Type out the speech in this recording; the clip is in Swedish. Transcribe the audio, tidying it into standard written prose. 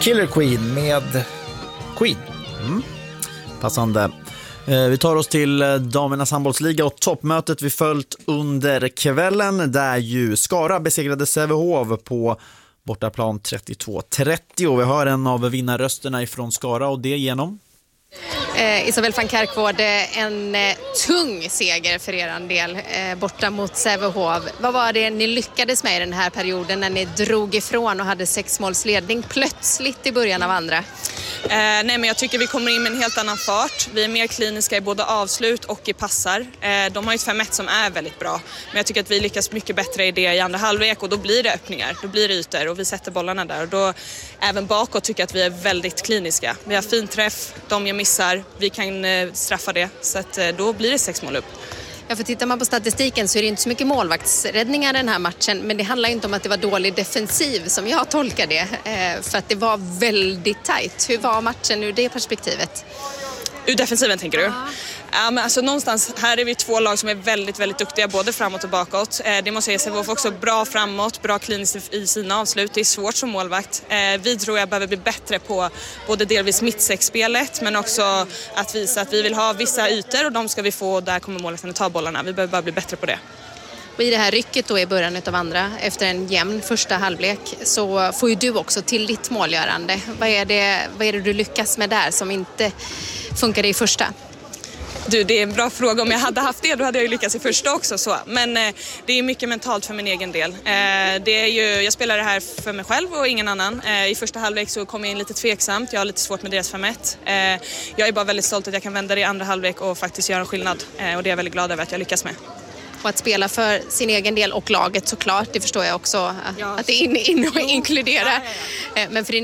Killer Queen med Queen. Passande. Vi tar oss till damernas handbollsliga och toppmötet vi följt under kvällen där ju Skara besegrade Sävehof på bortaplan 32-30 och vi hör en av vinnarrösterna ifrån Skara och det genom Isabel van Kerkvård, en tung seger för er del borta mot Sävehof. Vad var det ni lyckades med i den här perioden när ni drog ifrån och hade 6-målsledning plötsligt i början av andra? Nej, men jag tycker vi kommer in med en helt annan fart. Vi är mer kliniska i både avslut och i passar. De har ju ett 5-1 som är väldigt bra. Men jag tycker att vi lyckas mycket bättre i det i andra halvlek och då blir det öppningar, då blir det ytor och vi sätter bollarna där. Och då även bakåt tycker jag att vi är väldigt kliniska. Vi har fin träff, de jag missar, vi kan straffa det. Så att då blir det 6 mål upp. Ja, för tittar man på statistiken så är det inte så mycket målvaktsräddningar den här matchen. Men det handlar inte om att det var dålig defensiv som jag tolkar det. För att det var väldigt tajt. Hur var matchen ur det perspektivet? Ur defensiven tänker du? Ja, men alltså någonstans, här är vi två lag som är väldigt, väldigt duktiga både framåt och bakåt. Det måste jag säga, Sävehof också bra framåt, bra kliniskt i sina avslut. Det är svårt som målvakt. Vi tror jag behöver bli bättre på både delvis mittsexspelet men också att visa att vi vill ha vissa ytor och de ska vi få och där kommer målvakten att ta bollarna. Vi behöver bara bli bättre på det. Och i det här rycket då i början av andra, efter en jämn första halvlek, så får ju du också till ditt målgörande. Vad är det du lyckas med där som inte funkade i första? Du, det är en bra fråga. Om jag hade haft det, då hade jag ju lyckats i första också. Så. Men det är mycket mentalt för min egen del. Jag spelar det här för mig själv och ingen annan. I första halvlek så kom jag in lite tveksamt. Jag har lite svårt med deras 5-1. Jag är bara väldigt stolt att jag kan vända det i andra halvlek och faktiskt göra en skillnad. Och det är jag väldigt glad över att jag lyckas med. Och att spela för sin egen del och laget såklart, det förstår jag också att det inkluderar. Men för din